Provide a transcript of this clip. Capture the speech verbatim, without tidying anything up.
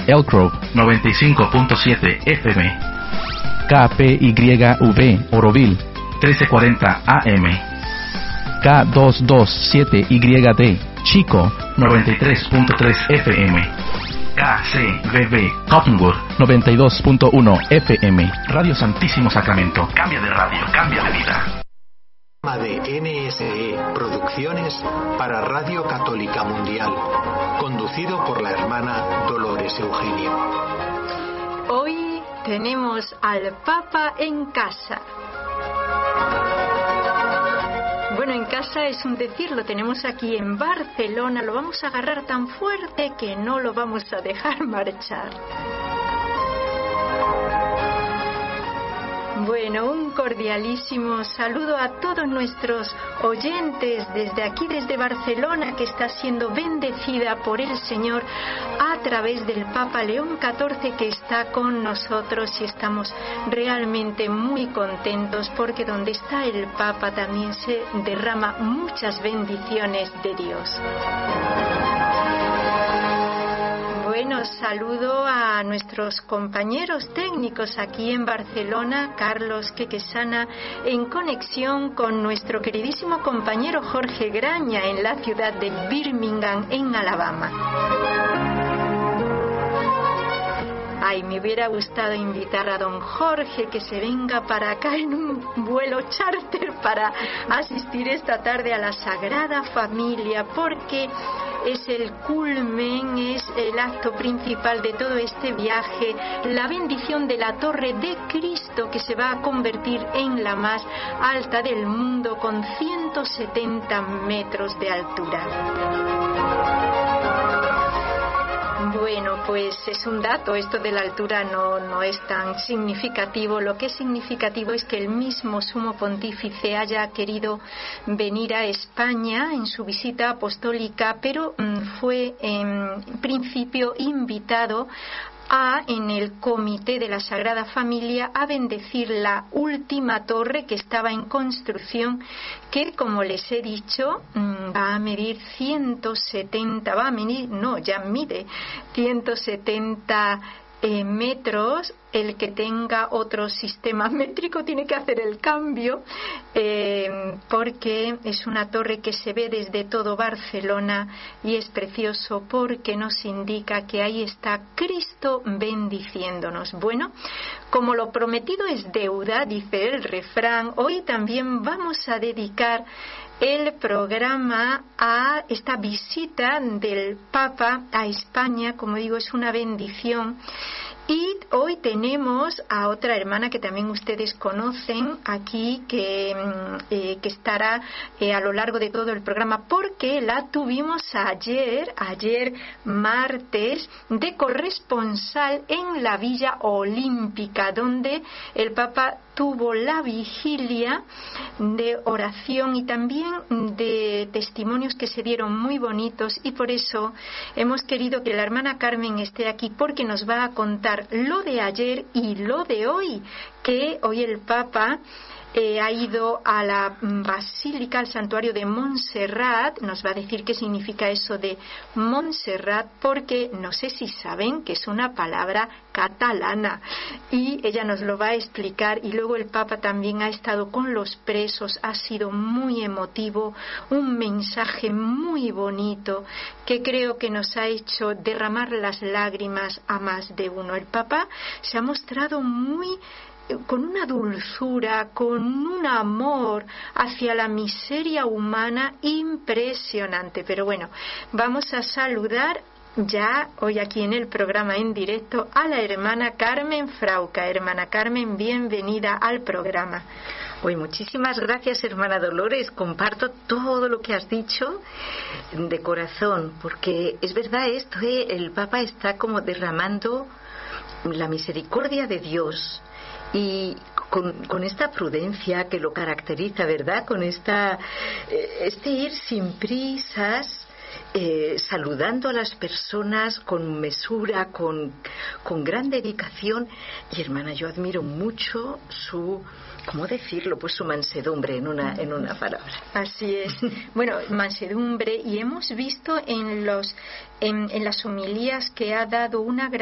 Elk Grove noventa y cinco punto siete F M, K P Y V Oroville trece cuarenta A M, K doscientos veintisiete Y D Chico noventa y tres punto tres F M, K C V B Cottonwood noventa y dos punto uno F M. Radio Santísimo Sacramento. Cambia de radio, cambia de vida. De N S E Producciones para Radio Católica Mundial, conducido por la hermana Dolores Eugenio. Hoy tenemos al Papa en casa. Bueno, en casa es un decir, lo tenemos aquí en Barcelona, lo vamos a agarrar tan fuerte que no lo vamos a dejar marchar. Bueno, un cordialísimo saludo a todos nuestros oyentes desde aquí, desde Barcelona, que está siendo bendecida por el Señor a través del Papa León catorce, que está con nosotros, y estamos realmente muy contentos porque donde está el Papa también se derrama muchas bendiciones de Dios. Bueno, saludo a nuestros compañeros técnicos aquí en Barcelona, Carlos Quequesana, en conexión con nuestro queridísimo compañero Jorge Graña en la ciudad de Birmingham, en Alabama. Ay, me hubiera gustado invitar a don Jorge que se venga para acá en un vuelo charter para asistir esta tarde a la Sagrada Familia, porque es el culmen, es el acto principal de todo este viaje, la bendición de la Torre de Cristo, que se va a convertir en la más alta del mundo con ciento setenta metros de altura. Bueno, pues es un dato, esto de la altura no, no es tan significativo. Lo que es significativo es que el mismo Sumo Pontífice haya querido venir a España en su visita apostólica, pero mmm, fue en principio invitado a, en el comité de la Sagrada Familia, a bendecir la última torre que estaba en construcción, que, como les he dicho, va a medir ciento setenta, va a medir, no, ya mide ciento setenta eh, metros. El que tenga otro sistema métrico tiene que hacer el cambio, eh, porque es una torre que se ve desde todo Barcelona y es precioso porque nos indica que ahí está Cristo bendiciéndonos. Bueno, como lo prometido es deuda, dice el refrán, hoy también vamos a dedicar el programa a esta visita del Papa a España. Como digo, es una bendición. Y hoy tenemos a otra hermana que también ustedes conocen aquí, que, eh, que estará eh, a lo largo de todo el programa, porque la tuvimos ayer, ayer martes, de corresponsal en la Villa Olímpica, donde el Papa tuvo la vigilia de oración y también de testimonios que se dieron muy bonitos, y por eso hemos querido que la hermana Carmen esté aquí, porque nos va a contar lo de ayer y lo de hoy, que hoy el Papa Eh, ha ido a la Basílica, al santuario de Montserrat. Nos va a decir qué significa eso de Montserrat, porque no sé si saben que es una palabra catalana, y ella nos lo va a explicar. Y luego el Papa también ha estado con los presos, ha sido muy emotivo, un mensaje muy bonito que creo que nos ha hecho derramar las lágrimas a más de uno. El Papa se ha mostrado muy con una dulzura, con un amor hacia la miseria humana impresionante. Pero bueno, vamos a saludar ya hoy aquí en el programa en directo a la hermana Carmen Frauca. Hermana Carmen, bienvenida al programa. Pues muchísimas gracias, hermana Dolores. Comparto todo lo que has dicho de corazón, porque es verdad esto, ¿eh? El Papa está como derramando la misericordia de Dios, y con, con esta prudencia que lo caracteriza, ¿verdad? Con esta eh, este ir sin prisas, eh, saludando a las personas con mesura, con, con gran dedicación. Y hermana, yo admiro mucho su, ¿cómo decirlo? Pues su mansedumbre en una, en una palabra. Así es. Bueno, mansedumbre, y hemos visto en los en, en las homilías que ha dado una gran